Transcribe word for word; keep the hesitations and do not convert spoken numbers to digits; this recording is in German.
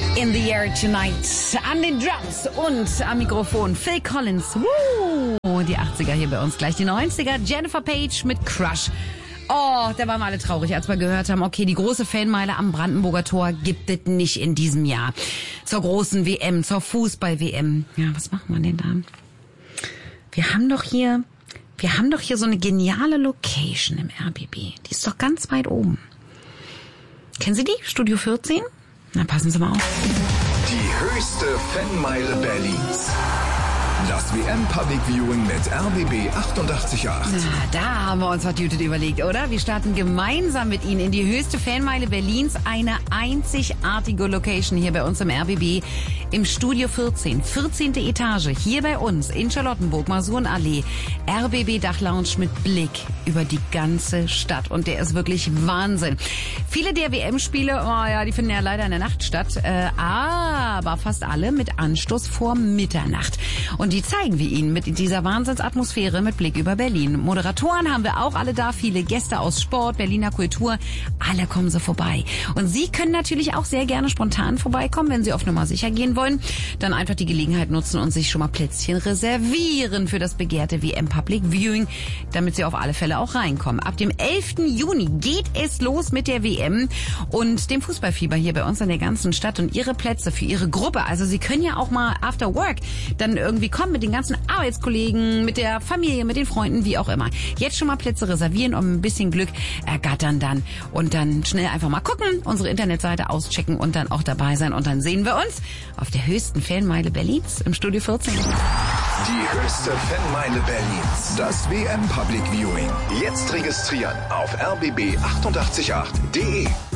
In the Air Tonight. An den Drums und am Mikrofon Phil Collins. Woo! Die achtziger hier bei uns, gleich die neunziger. Jennifer Page mit Crush. Oh, da waren wir alle traurig, als wir gehört haben, okay, die große Fanmeile am Brandenburger Tor gibt es nicht in diesem Jahr. Zur großen W M, zur Fußball-W M. Ja, was machen wir denn da? Wir haben doch hier, wir haben doch hier so eine geniale Location im R B B. Die ist doch ganz weit oben. Kennen Sie die? Studio vierzehn? Na, passen Sie mal auf. Die höchste Fanmeile Berlins. Das W M Public Viewing mit R B B achtundachtzig Komma acht. Na, da haben wir uns was Gutes überlegt, oder? Wir starten gemeinsam mit Ihnen in die höchste Fanmeile Berlins. Eine einzigartige Location hier bei uns im R B B. Im Studio vierzehn, vierzehnte Etage, hier bei uns in Charlottenburg, Masurenallee. R B B Dachlounge mit Blick über die ganze Stadt. Und der ist wirklich Wahnsinn. Viele der W M-Spiele, oh ja, die finden ja leider in der Nacht statt. Äh, aber fast alle mit Anstoß vor Mitternacht. Und die zeigen wir Ihnen mit dieser Wahnsinnsatmosphäre mit Blick über Berlin. Moderatoren haben wir auch alle da, viele Gäste aus Sport, Berliner Kultur. Alle kommen sie vorbei. Und Sie können natürlich auch sehr gerne spontan vorbeikommen, wenn Sie auf Nummer sicher gehen wollen. Dann einfach die Gelegenheit nutzen und sich schon mal Plätzchen reservieren für das begehrte W M Public Viewing, damit Sie auf alle Fälle auch reinkommen. Ab dem elften Juni geht es los mit der W M und dem Fußballfieber hier bei uns in der ganzen Stadt und Ihre Plätze für Ihre Gruppe. Also Sie können ja auch mal after work dann irgendwie kommen mit den ganzen Arbeitskollegen, mit der Familie, mit den Freunden, wie auch immer. Jetzt schon mal Plätze reservieren und ein bisschen Glück ergattern dann. Und dann schnell einfach mal gucken, unsere Internetseite auschecken und dann auch dabei sein. Und dann sehen wir uns auf der höchsten Fanmeile Berlins im Studio vierzehn. Die höchste Fanmeile Berlins. Das W M Public Viewing. Jetzt registrieren auf r b b achtundachtzig Komma acht punkt d e.